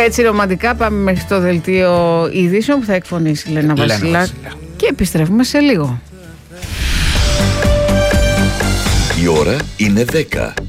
Έτσι ρομαντικά πάμε μέχρι το δελτίο ειδήσεων που θα εκφωνήσει η Λένα Βασιλά. Και επιστρέφουμε σε λίγο. Η ώρα είναι 10.